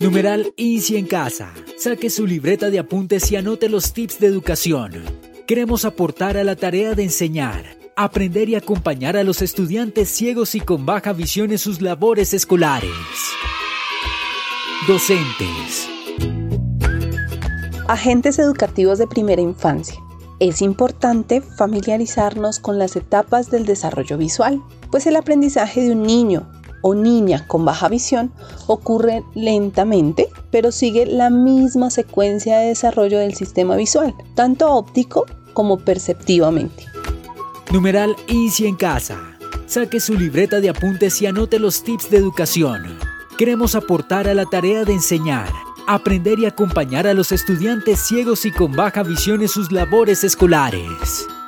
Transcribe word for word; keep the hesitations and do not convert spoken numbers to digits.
Numeral Easy en casa. Saque su libreta de apuntes y anote los tips de educación. Queremos aportar a la tarea de enseñar, aprender y acompañar a los estudiantes ciegos y con baja visión en sus labores escolares. Docentes. Agentes educativos de primera infancia. Es importante familiarizarnos con las etapas del desarrollo visual, pues el aprendizaje de un niño o niña con baja visión ocurre lentamente, pero sigue la misma secuencia de desarrollo del sistema visual, tanto óptico como perceptivamente. Numeral Easy en casa. Saque su libreta de apuntes y anote los tips de educación. Queremos aportar a la tarea de enseñar, aprender y acompañar a los estudiantes ciegos y con baja visión en sus labores escolares.